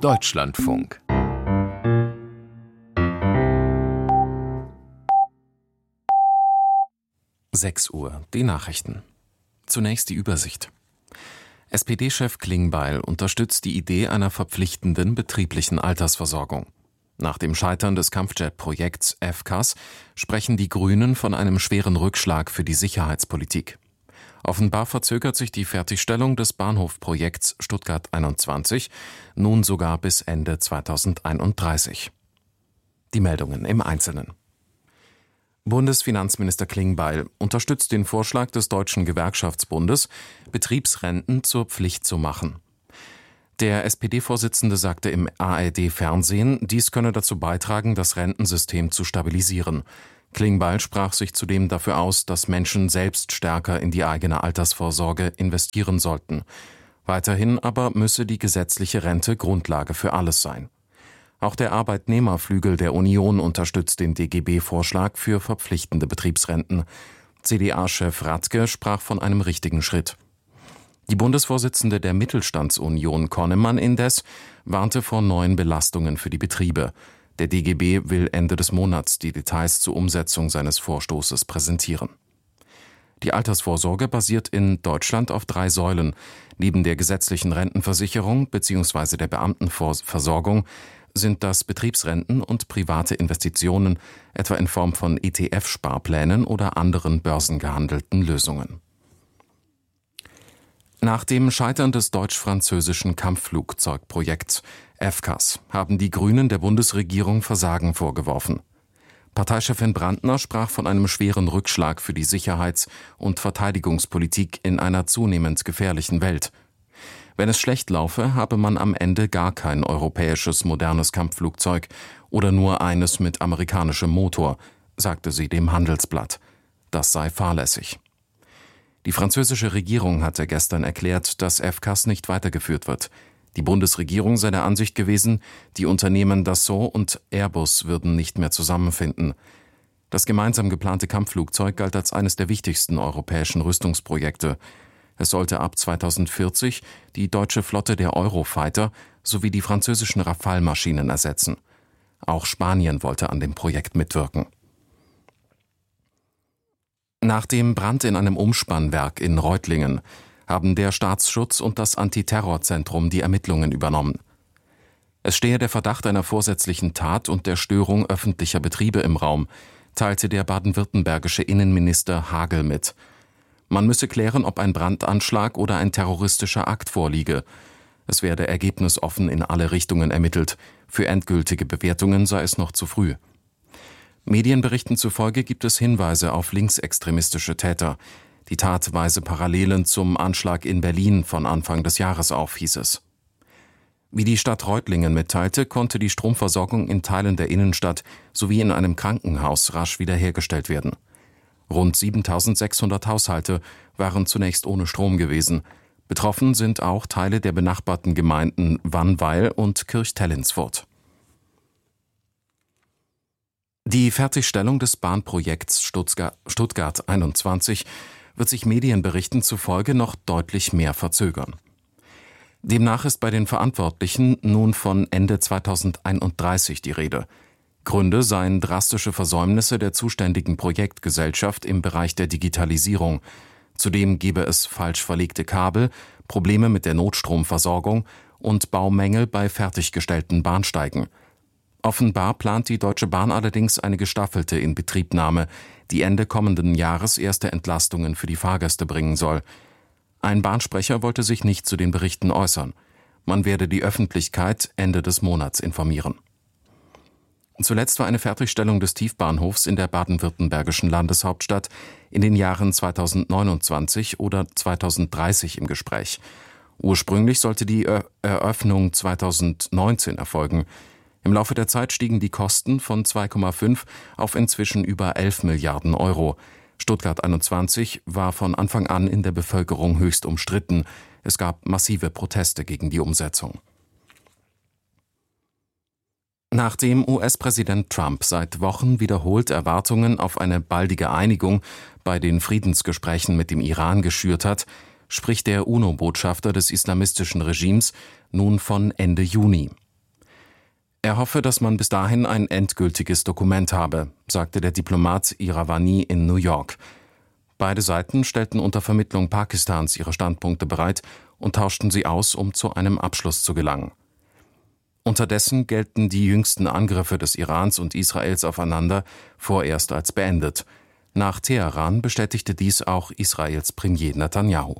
Deutschlandfunk. (6 Uhr), die Nachrichten. Zunächst die Übersicht. SPD-Chef Klingbeil unterstützt die Idee einer verpflichtenden betrieblichen Altersversorgung. Nach dem Scheitern des Kampfjet-Projekts FCAS sprechen die Grünen von einem schweren Rückschlag für die Sicherheitspolitik. Offenbar verzögert sich die Fertigstellung des Bahnhofprojekts Stuttgart 21 nun sogar bis Ende 2031. Die Meldungen im Einzelnen. Bundesfinanzminister Klingbeil unterstützt den Vorschlag des Deutschen Gewerkschaftsbundes, Betriebsrenten zur Pflicht zu machen. Der SPD-Vorsitzende sagte im ARD-Fernsehen, dies könne dazu beitragen, das Rentensystem zu stabilisieren. Klingbeil sprach sich zudem dafür aus, dass Menschen selbst stärker in die eigene Altersvorsorge investieren sollten. Weiterhin aber müsse die gesetzliche Rente Grundlage für alles sein. Auch der Arbeitnehmerflügel der Union unterstützt den DGB-Vorschlag für verpflichtende Betriebsrenten. CDA-Chef Radke sprach von einem richtigen Schritt. Die Bundesvorsitzende der Mittelstandsunion Konnemann indes warnte vor neuen Belastungen für die Betriebe. Der DGB will Ende des Monats die Details zur Umsetzung seines Vorstoßes präsentieren. Die Altersvorsorge basiert in Deutschland auf 3 Säulen. Neben der gesetzlichen Rentenversicherung bzw. der Beamtenversorgung sind das Betriebsrenten und private Investitionen, etwa in Form von ETF-Sparplänen oder anderen börsengehandelten Lösungen. Nach dem Scheitern des deutsch-französischen Kampfflugzeugprojekts FCAS haben die Grünen der Bundesregierung Versagen vorgeworfen. Parteichefin Brandner sprach von einem schweren Rückschlag für die Sicherheits- und Verteidigungspolitik in einer zunehmend gefährlichen Welt. Wenn es schlecht laufe, habe man am Ende gar kein europäisches modernes Kampfflugzeug oder nur eines mit amerikanischem Motor, sagte sie dem Handelsblatt. Das sei fahrlässig. Die französische Regierung hatte gestern erklärt, dass FCAS nicht weitergeführt wird. Die Bundesregierung sei der Ansicht gewesen, die Unternehmen Dassault und Airbus würden nicht mehr zusammenfinden. Das gemeinsam geplante Kampfflugzeug galt als eines der wichtigsten europäischen Rüstungsprojekte. Es sollte ab 2040 die deutsche Flotte der Eurofighter sowie die französischen Rafale-Maschinen ersetzen. Auch Spanien wollte an dem Projekt mitwirken. Nach dem Brand in einem Umspannwerk in Reutlingen haben der Staatsschutz und das Antiterrorzentrum die Ermittlungen übernommen. Es stehe der Verdacht einer vorsätzlichen Tat und der Störung öffentlicher Betriebe im Raum, teilte der baden-württembergische Innenminister Hagel mit. Man müsse klären, ob ein Brandanschlag oder ein terroristischer Akt vorliege. Es werde ergebnisoffen in alle Richtungen ermittelt. Für endgültige Bewertungen sei es noch zu früh. Medienberichten zufolge gibt es Hinweise auf linksextremistische Täter. Die Tat weise Parallelen zum Anschlag in Berlin von Anfang des Jahres auf, hieß es. Wie die Stadt Reutlingen mitteilte, konnte die Stromversorgung in Teilen der Innenstadt sowie in einem Krankenhaus rasch wiederhergestellt werden. Rund 7.600 Haushalte waren zunächst ohne Strom gewesen. Betroffen sind auch Teile der benachbarten Gemeinden Wannweil und Kirchtellinsfurt. Die Fertigstellung des Bahnprojekts Stuttgart 21 wird sich Medienberichten zufolge noch deutlich mehr verzögern. Demnach ist bei den Verantwortlichen nun von Ende 2031 die Rede. Gründe seien drastische Versäumnisse der zuständigen Projektgesellschaft im Bereich der Digitalisierung. Zudem gebe es falsch verlegte Kabel, Probleme mit der Notstromversorgung und Baumängel bei fertiggestellten Bahnsteigen. Offenbar plant die Deutsche Bahn allerdings eine gestaffelte Inbetriebnahme, die Ende kommenden Jahres erste Entlastungen für die Fahrgäste bringen soll. Ein Bahnsprecher wollte sich nicht zu den Berichten äußern. Man werde die Öffentlichkeit Ende des Monats informieren. Zuletzt war eine Fertigstellung des Tiefbahnhofs in der baden-württembergischen Landeshauptstadt in den Jahren 2029 oder 2030 im Gespräch. Ursprünglich sollte die Eröffnung 2019 erfolgen. Im Laufe der Zeit stiegen die Kosten von 2,5 auf inzwischen über 11 Milliarden Euro. Stuttgart 21 war von Anfang an in der Bevölkerung höchst umstritten. Es gab massive Proteste gegen die Umsetzung. Nachdem US-Präsident Trump seit Wochen wiederholt Erwartungen auf eine baldige Einigung bei den Friedensgesprächen mit dem Iran geschürt hat, spricht der UNO-Botschafter des islamistischen Regimes nun von Ende Juni. Er hoffe, dass man bis dahin ein endgültiges Dokument habe, sagte der Diplomat Iravani in New York. Beide Seiten stellten unter Vermittlung Pakistans ihre Standpunkte bereit und tauschten sie aus, um zu einem Abschluss zu gelangen. Unterdessen gelten die jüngsten Angriffe des Irans und Israels aufeinander vorerst als beendet. Nach Teheran bestätigte dies auch Israels Premier Netanyahu.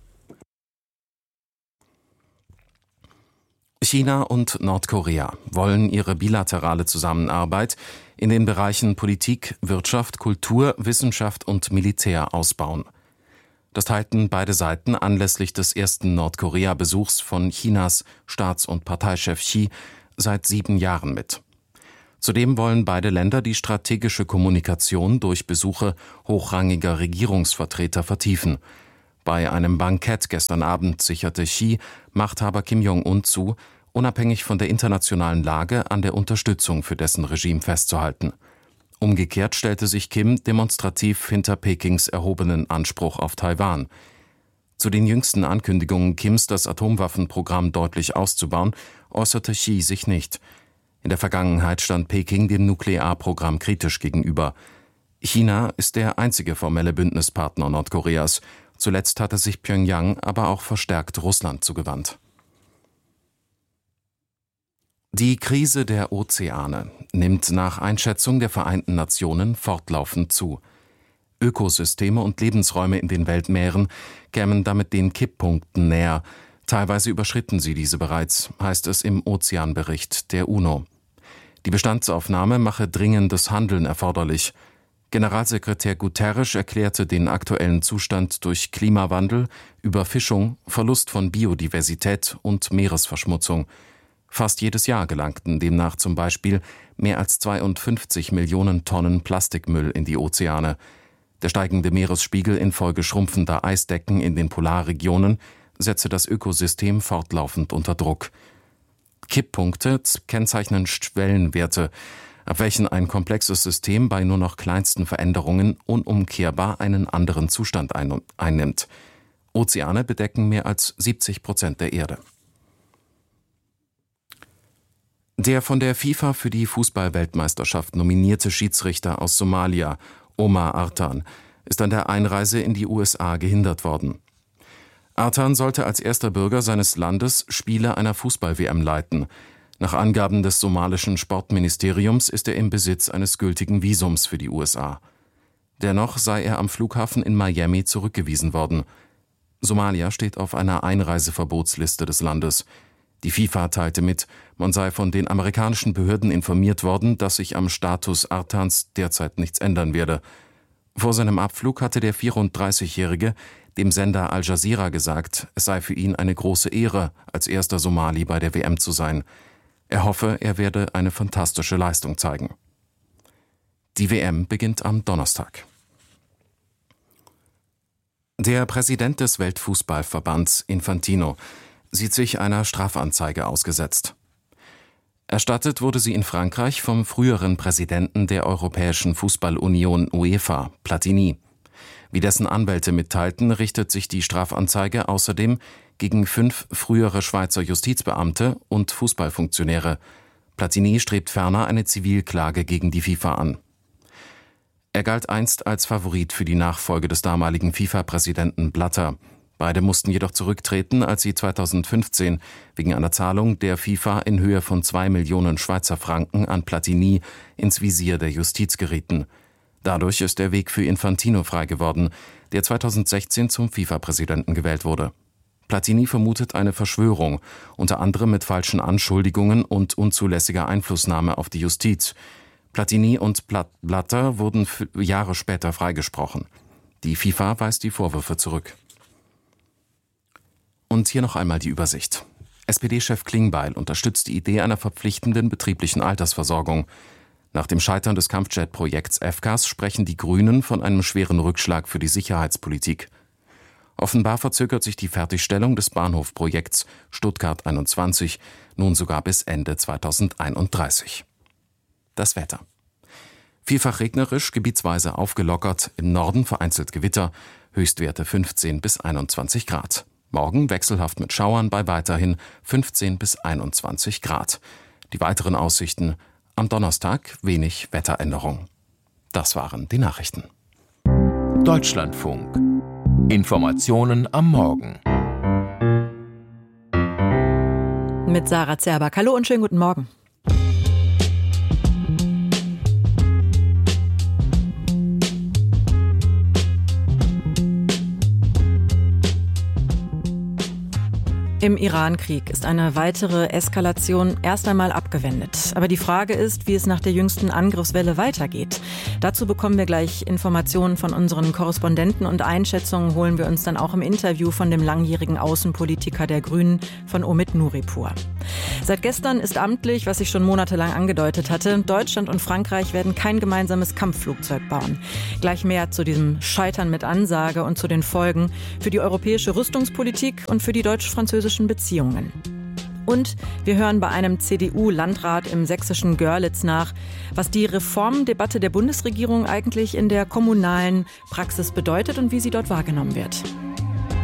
China und Nordkorea wollen ihre bilaterale Zusammenarbeit in den Bereichen Politik, Wirtschaft, Kultur, Wissenschaft und Militär ausbauen. Das teilten beide Seiten anlässlich des ersten Nordkorea-Besuchs von Chinas Staats- und Parteichef Xi seit 7 Jahren mit. Zudem wollen beide Länder die strategische Kommunikation durch Besuche hochrangiger Regierungsvertreter vertiefen. Bei einem Bankett gestern Abend sicherte Xi Machthaber Kim Jong-un zu, unabhängig von der internationalen Lage an der Unterstützung für dessen Regime festzuhalten. Umgekehrt stellte sich Kim demonstrativ hinter Pekings erhobenen Anspruch auf Taiwan. Zu den jüngsten Ankündigungen Kims, das Atomwaffenprogramm deutlich auszubauen, äußerte Xi sich nicht. In der Vergangenheit stand Peking dem Nuklearprogramm kritisch gegenüber. China ist der einzige formelle Bündnispartner Nordkoreas. Zuletzt hatte sich Pjöngjang aber auch verstärkt Russland zugewandt. Die Krise der Ozeane nimmt nach Einschätzung der Vereinten Nationen fortlaufend zu. Ökosysteme und Lebensräume in den Weltmeeren kämen damit den Kipppunkten näher. Teilweise überschritten sie diese bereits, heißt es im Ozeanbericht der UNO. Die Bestandsaufnahme mache dringendes Handeln erforderlich. Generalsekretär Guterres erklärte den aktuellen Zustand durch Klimawandel, Überfischung, Verlust von Biodiversität und Meeresverschmutzung. Fast jedes Jahr gelangten demnach zum Beispiel mehr als 52 Millionen Tonnen Plastikmüll in die Ozeane. Der steigende Meeresspiegel infolge schrumpfender Eisdecken in den Polarregionen setze das Ökosystem fortlaufend unter Druck. Kipppunkte kennzeichnen Schwellenwerte, ab welchen ein komplexes System bei nur noch kleinsten Veränderungen unumkehrbar einen anderen Zustand einnimmt. Ozeane bedecken mehr als 70% der Erde. Der von der FIFA für die Fußball-Weltmeisterschaft nominierte Schiedsrichter aus Somalia, Omar Artan, ist an der Einreise in die USA gehindert worden. Artan sollte als erster Bürger seines Landes Spiele einer Fußball-WM leiten. Nach Angaben des somalischen Sportministeriums ist er im Besitz eines gültigen Visums für die USA. Dennoch sei er am Flughafen in Miami zurückgewiesen worden. Somalia steht auf einer Einreiseverbotsliste des Landes. Die FIFA teilte mit, man sei von den amerikanischen Behörden informiert worden, dass sich am Status Artans derzeit nichts ändern werde. Vor seinem Abflug hatte der 34-Jährige dem Sender Al Jazeera gesagt, es sei für ihn eine große Ehre, als erster Somali bei der WM zu sein. Er hoffe, er werde eine fantastische Leistung zeigen. Die WM beginnt am Donnerstag. Der Präsident des Weltfußballverbands, Infantino, sieht sich einer Strafanzeige ausgesetzt. Erstattet wurde sie in Frankreich vom früheren Präsidenten der Europäischen Fußballunion UEFA, Platini. Wie dessen Anwälte mitteilten, richtet sich die Strafanzeige außerdem gegen 5 frühere Schweizer Justizbeamte und Fußballfunktionäre. Platini strebt ferner eine Zivilklage gegen die FIFA an. Er galt einst als Favorit für die Nachfolge des damaligen FIFA-Präsidenten Blatter. Beide mussten jedoch zurücktreten, als sie 2015 wegen einer Zahlung der FIFA in Höhe von 2 Millionen Schweizer Franken an Platini ins Visier der Justiz gerieten. Dadurch ist der Weg für Infantino frei geworden, der 2016 zum FIFA-Präsidenten gewählt wurde. Platini vermutet eine Verschwörung, unter anderem mit falschen Anschuldigungen und unzulässiger Einflussnahme auf die Justiz. Platini und Blatter wurden Jahre später freigesprochen. Die FIFA weist die Vorwürfe zurück. Und hier noch einmal die Übersicht. SPD-Chef Klingbeil unterstützt die Idee einer verpflichtenden betrieblichen Altersversorgung. Nach dem Scheitern des Kampfjet-Projekts FCAS sprechen die Grünen von einem schweren Rückschlag für die Sicherheitspolitik. Offenbar verzögert sich die Fertigstellung des Bahnhofprojekts Stuttgart 21 nun sogar bis Ende 2031. Das Wetter. Vielfach regnerisch, gebietsweise aufgelockert, im Norden vereinzelt Gewitter, Höchstwerte 15 bis 21 Grad. Morgen wechselhaft mit Schauern bei weiterhin 15 bis 21 Grad. Die weiteren Aussichten: am Donnerstag wenig Wetteränderung. Das waren die Nachrichten. Deutschlandfunk. Informationen am Morgen. Mit Sarah Zerback. Hallo und schönen guten Morgen. Im Iran-Krieg ist eine weitere Eskalation erst einmal abgewendet. Aber die Frage ist, wie es nach der jüngsten Angriffswelle weitergeht. Dazu bekommen wir gleich Informationen von unseren Korrespondenten und Einschätzungen holen wir uns dann auch im Interview von dem langjährigen Außenpolitiker der Grünen, von Omid Nuripur. Seit gestern ist amtlich, was ich schon monatelang angedeutet hatte, Deutschland und Frankreich werden kein gemeinsames Kampfflugzeug bauen. Gleich mehr zu diesem Scheitern mit Ansage und zu den Folgen für die europäische Rüstungspolitik und für die deutsch-französische Beziehungen. Und wir hören bei einem CDU-Landrat im sächsischen Görlitz nach, was die Reformdebatte der Bundesregierung eigentlich in der kommunalen Praxis bedeutet und wie sie dort wahrgenommen wird.